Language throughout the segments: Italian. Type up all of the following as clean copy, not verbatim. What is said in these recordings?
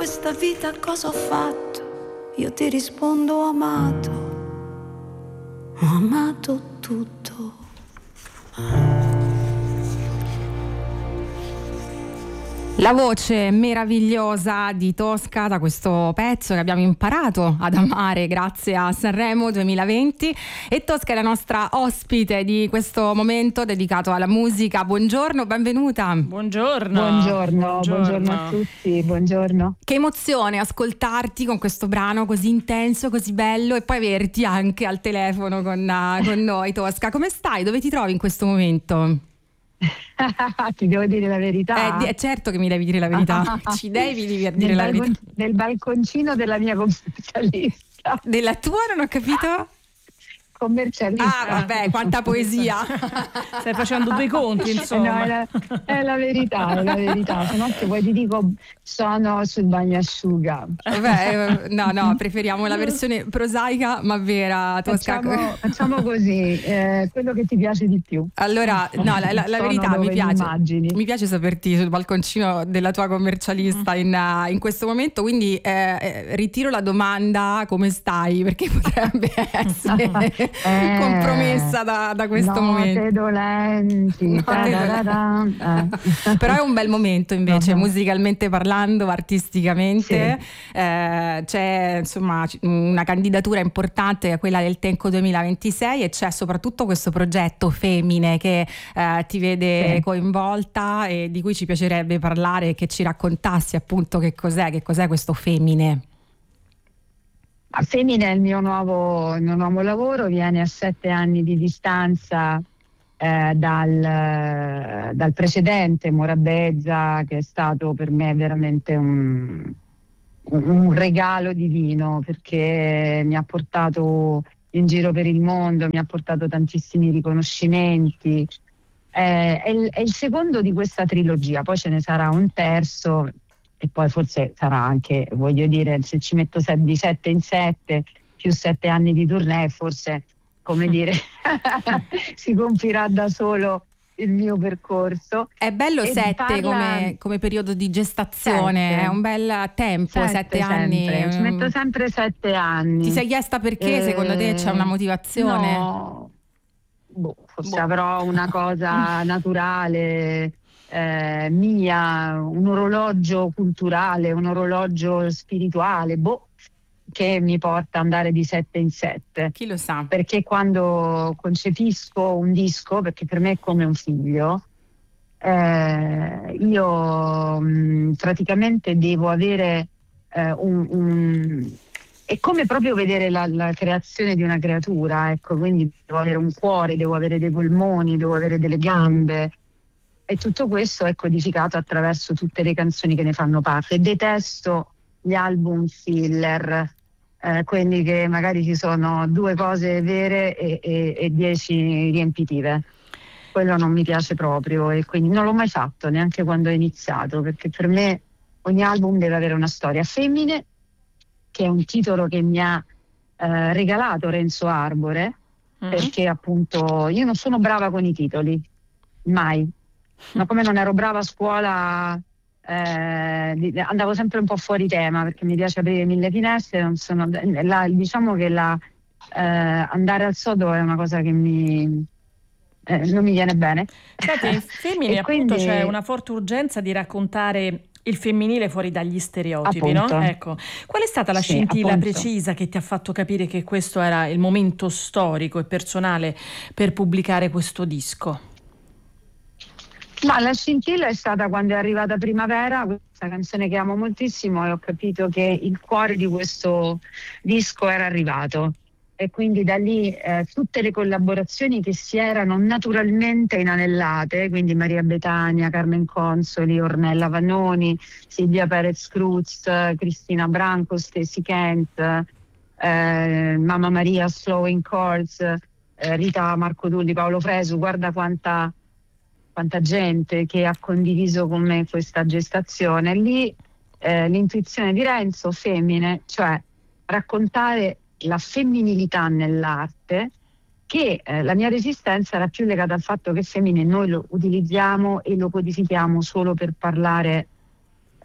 questa vita cosa ho fatto? Io ti rispondo ho amato tutto. La voce meravigliosa di Tosca da questo pezzo che abbiamo imparato ad amare grazie a Sanremo 2020, e Tosca è la nostra ospite di questo momento dedicato alla musica. Buongiorno, benvenuta. Buongiorno a tutti, buongiorno. Che emozione ascoltarti con questo brano così intenso, così bello, e poi averti anche al telefono con noi. Tosca, come stai? Dove ti trovi in questo momento? Ti devo dire la verità? Certo che mi devi dire la verità. Ci devi dire la verità. Nel balconcino della mia commercialista. Della tua, non ho capito? Commercialista. Ah, vabbè, quanta poesia. Stai facendo due conti, insomma. No, è la verità, se no poi ti dico sono sul bagnasciuga. Vabbè, no, preferiamo la versione prosaica ma vera, Tosca. Facciamo così, quello che ti piace di più. Allora, no, la verità mi piace saperti sul balconcino della tua commercialista in questo momento, quindi ritiro la domanda come stai, perché potrebbe essere compromessa da questo momento. Dolenti. Però è un bel momento invece, musicalmente parlando, artisticamente. Sì. C'è insomma una candidatura importante, è quella del Tenco 2026, e c'è soprattutto questo progetto Femmine che ti vede coinvolta e di cui ci piacerebbe parlare, che ci raccontassi appunto che cos'è questo Femmine. Femmine è il mio nuovo lavoro, viene a 7 anni di distanza dal precedente Morabeza, che è stato per me veramente un regalo divino, perché mi ha portato in giro per il mondo, mi ha portato tantissimi riconoscimenti. È il secondo di questa trilogia, poi ce ne sarà un terzo. E poi forse sarà anche, voglio dire, se ci metto di 7 in 7 più 7 anni di tournée, forse, come dire, si compirà da solo il mio percorso. È bello 7 come periodo di gestazione, 7. È un bel tempo, 7 anni. Ci metto sempre 7 anni. Ti sei chiesta perché? Secondo te c'è una motivazione? No, forse avrò una cosa naturale. Mia, un orologio culturale, un orologio spirituale, che mi porta ad andare di 7 in 7. Chi lo sa? Perché quando concepisco un disco, perché per me è come un figlio, io praticamente devo avere è come proprio vedere la creazione di una creatura, ecco, quindi devo avere un cuore, devo avere dei polmoni, devo avere delle gambe. E tutto questo è codificato attraverso tutte le canzoni che ne fanno parte. Detesto gli album filler, quelli che magari ci sono 2 cose vere e 10 riempitive. Quello non mi piace proprio, e quindi non l'ho mai fatto, neanche quando ho iniziato, perché per me ogni album deve avere una storia. Femmine, che è un titolo che mi ha regalato Renzo Arbore, perché appunto io non sono brava con i titoli, mai. Ma come non ero brava a scuola, andavo sempre un po' fuori tema, perché mi piace aprire 1000 finestre. Diciamo che andare al sodo è una cosa che non mi viene bene. Senti, Femmine, appunto, quindi c'è una forte urgenza di raccontare il femminile fuori dagli stereotipi, appunto. No? Ecco. Qual è stata la scintilla precisa che ti ha fatto capire che questo era il momento storico e personale per pubblicare questo disco? Ma la scintilla è stata quando è arrivata Primavera, questa canzone che amo moltissimo, e ho capito che il cuore di questo disco era arrivato, e quindi da lì tutte le collaborazioni che si erano naturalmente inanellate, quindi Maria Betania, Carmen Consoli, Ornella Vanoni, Silvia Perez Cruz, Cristina Branco, Stacey Kent, Mamma Maria, Slowing Chords, Rita Marcotulli, Paolo Fresu. Guarda quanta gente che ha condiviso con me questa gestazione. Lì l'intuizione di Renzo, Femmine, cioè raccontare la femminilità nell'arte, che la mia resistenza era più legata al fatto che Femmine noi lo utilizziamo e lo codifichiamo solo per parlare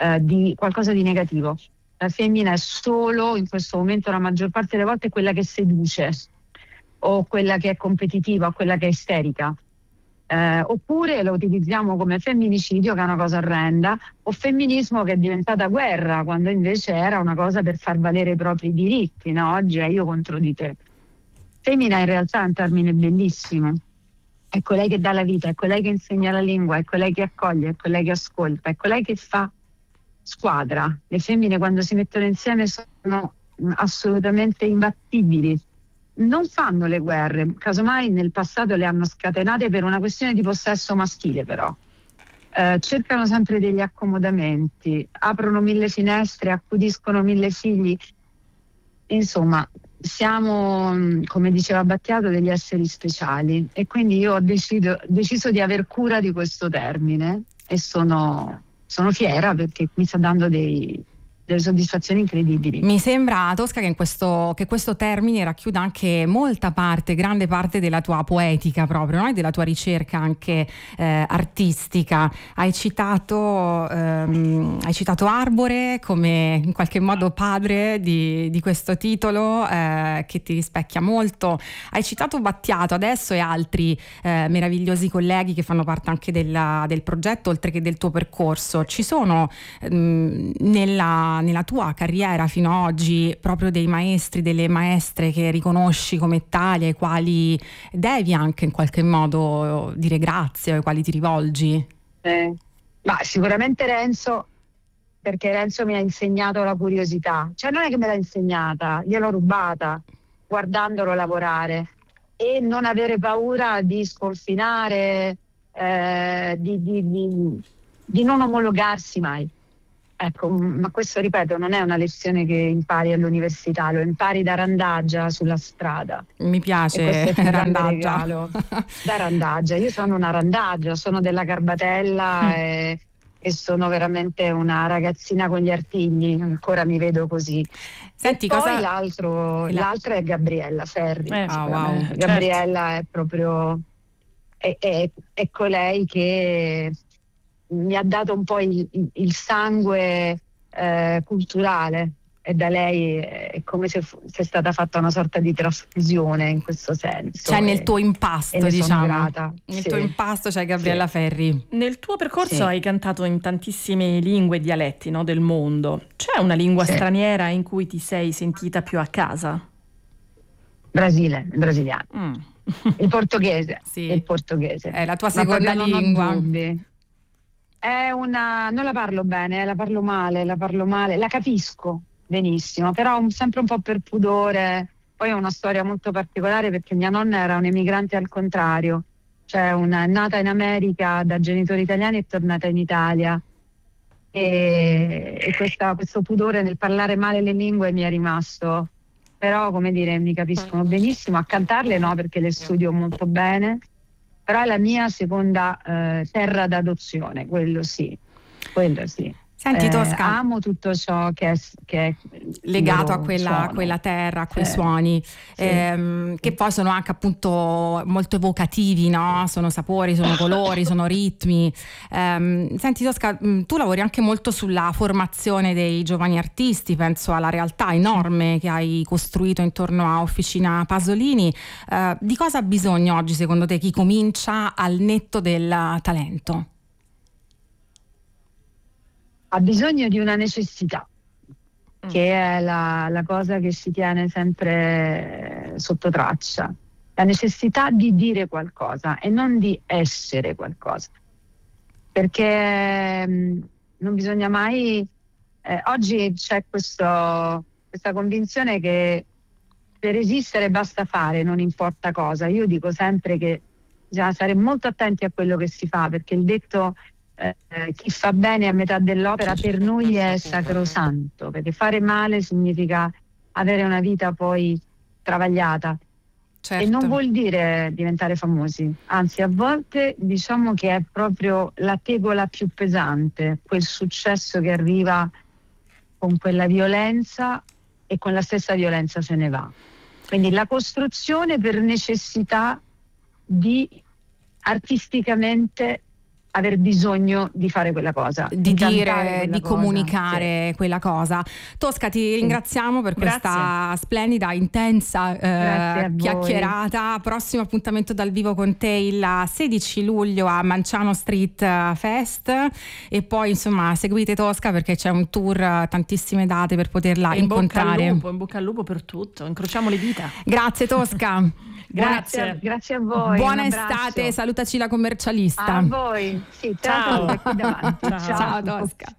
di qualcosa di negativo. La femmina è solo, in questo momento, la maggior parte delle volte, quella che seduce, o quella che è competitiva, o quella che è isterica. Oppure lo utilizziamo come femminicidio, che è una cosa orrenda, o femminismo, che è diventata guerra, quando invece era una cosa per far valere i propri diritti, no? Oggi è io contro di te. Femmina in realtà è un termine bellissimo. È colei che dà la vita, è colei che insegna la lingua, è colei che accoglie, è colei che ascolta, è colei che fa squadra. Le femmine, quando si mettono insieme, sono assolutamente imbattibili. Non fanno le guerre, casomai nel passato le hanno scatenate per una questione di possesso maschile, però cercano sempre degli accomodamenti, aprono 1000 finestre, accudiscono 1000 figli. Insomma, siamo, come diceva Battiato, degli esseri speciali, e quindi io ho deciso di aver cura di questo termine, e sono fiera, perché mi sta dando delle soddisfazioni incredibili. Mi sembra, Tosca, che questo termine racchiuda anche grande parte della tua poetica proprio, no? E della tua ricerca anche artistica. Hai citato Arbore come in qualche modo padre di questo titolo, che ti rispecchia molto. Hai citato Battiato adesso e altri meravigliosi colleghi che fanno parte anche del progetto, oltre che del tuo percorso. Ci sono nella tua carriera fino ad oggi proprio dei maestri, delle maestre che riconosci come tali, ai quali devi anche in qualche modo dire grazie, ai quali ti rivolgi? Ma sicuramente Renzo, perché Renzo mi ha insegnato la curiosità, cioè non è che me l'ha insegnata, gliel'ho rubata guardandolo lavorare, e non avere paura di sconfinare, di non omologarsi mai. Ecco, ma questo, ripeto, non è una lezione che impari all'università, lo impari da randaggia sulla strada. Mi piace randaggia. Da randaggia. Io sono una randaggia, sono della Garbatella e sono veramente una ragazzina con gli artigli, ancora mi vedo così. Senti, e poi l'altra è Gabriella Ferri. Wow, Gabriella certo. È proprio è colei che mi ha dato un po' il sangue culturale, e da lei è come se sia stata fatta una sorta di trasfusione in questo senso. Cioè nel tuo impasto, diciamo. Grata. Nel tuo impasto c'è Gabriella Ferri. Nel tuo percorso hai cantato in tantissime lingue e dialetti, no, del mondo. C'è una lingua straniera in cui ti sei sentita più a casa? Il brasiliano. Il portoghese. Il portoghese. È la tua seconda lingua. Non la parlo bene, la parlo male, la capisco benissimo, però sempre un po' per pudore. Poi ho una storia molto particolare, perché mia nonna era un'emigrante al contrario, cioè nata in America da genitori italiani e tornata in Italia, e questo pudore nel parlare male le lingue mi è rimasto. Però, come dire, mi capiscono benissimo, a cantarle no, perché le studio molto bene. Però è la mia seconda terra d'adozione, quello sì. Senti, Tosca, amo tutto ciò che è legato a quella terra, a quei suoni, che poi sono anche appunto molto evocativi, no? Sono sapori, sono colori, sono ritmi. Senti, Tosca, tu lavori anche molto sulla formazione dei giovani artisti, penso alla realtà enorme che hai costruito intorno a Officina Pasolini. Di cosa ha bisogno oggi, secondo te, chi comincia al netto del talento? Ha bisogno di una necessità, che è la cosa che si tiene sempre sotto traccia. La necessità di dire qualcosa e non di essere qualcosa. Perché non bisogna mai... oggi c'è questa convinzione che per esistere basta fare, non importa cosa. Io dico sempre che bisogna stare molto attenti a quello che si fa, perché il detto... chi fa bene a metà dell'opera per noi è sacrosanto, perché fare male significa avere una vita poi travagliata. Certo. E non vuol dire diventare famosi, anzi a volte diciamo che è proprio la tegola più pesante, quel successo che arriva con quella violenza e con la stessa violenza se ne va. Quindi la costruzione per necessità di artisticamente aver bisogno di fare quella cosa, di dire, quella di cosa, comunicare quella cosa. Tosca, ti ringraziamo per questa splendida, intensa chiacchierata. Prossimo appuntamento dal vivo con te il 16 luglio a Manciano Street Fest, e poi insomma seguite Tosca perché c'è un tour, tantissime date per poterla incontrare. In bocca al lupo per tutto, incrociamo le dita. Grazie Tosca. Grazie a voi. Buona estate, salutaci la commercialista. A voi. Sì, ciao. Qui davanti. Ciao Tosca.